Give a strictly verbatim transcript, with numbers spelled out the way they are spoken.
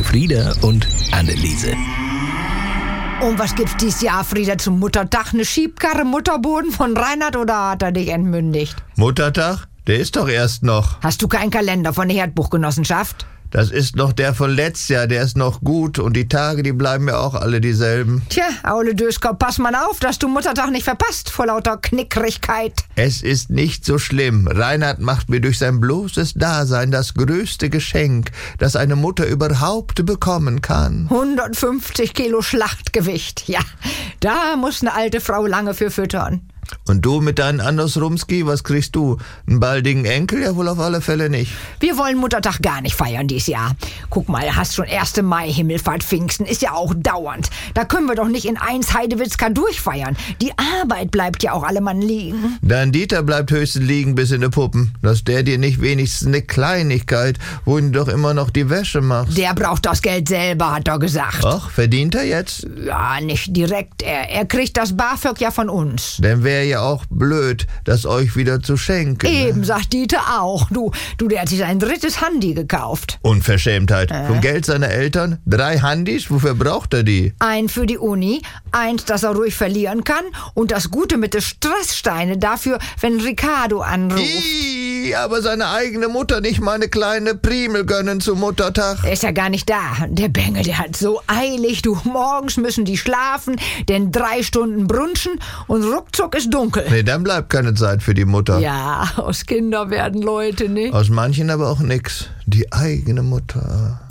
Frieda und Anneliese. Und was gibt's dieses Jahr, Frieda, zum Muttertag? Eine Schiebkarre, Mutterboden von Reinhard oder hat er dich entmündigt? Muttertag? Der ist doch erst noch. Hast du keinen Kalender von der Herdbuchgenossenschaft? Das ist noch der von letztes Jahr, der ist noch gut und die Tage, die bleiben ja auch alle dieselben. Tja, Aule Döskop, pass mal auf, dass du Muttertag nicht verpasst, vor lauter Knickrigkeit. Es ist nicht so schlimm. Reinhard macht mir durch sein bloßes Dasein das größte Geschenk, das eine Mutter überhaupt bekommen kann. hundertfünfzig Kilo Schlachtgewicht, ja, da muss eine alte Frau lange für füttern. Und du mit deinen Anders Rumski, was kriegst du? Einen baldigen Enkel? Ja, wohl auf alle Fälle nicht. Wir wollen Muttertag gar nicht feiern dieses Jahr. Guck mal, hast schon erste Mai, Himmelfahrt, Pfingsten, ist ja auch dauernd. Da können wir doch nicht in eins Heidewitzka durchfeiern. Die Arbeit bleibt ja auch allemann liegen. Dein Dieter bleibt höchstens liegen bis in die Puppen. Dass der dir nicht wenigstens eine Kleinigkeit, wohin du doch immer noch die Wäsche machst. Der braucht das Geld selber, hat er gesagt. Ach, verdient er jetzt? Ja, nicht direkt. Er, er kriegt das BAföG ja von uns. Dann wäre ja auch blöd, das euch wieder zu schenken. Eben, sagt Dieter auch. Du, du, der hat sich sein drittes Handy gekauft. Unverschämtheit. Äh. Vom Geld seiner Eltern? Drei Handys? Wofür braucht er die? Ein für die Uni, eins, das er ruhig verlieren kann und das Gute mit den Stresssteine dafür, wenn Ricardo anruft. Ih, aber seine eigene Mutter nicht mal eine kleine Primel gönnen zum Muttertag. Er ist ja gar nicht da. Der Bengel, der hat so eilig. Du, morgens müssen die schlafen, denn drei Stunden brunchen und ruckzuck ist dunkel. Nee, dann bleibt keine Zeit für die Mutter. Ja, aus Kinder werden Leute, ne? Aus manchen aber auch nix. Die eigene Mutter.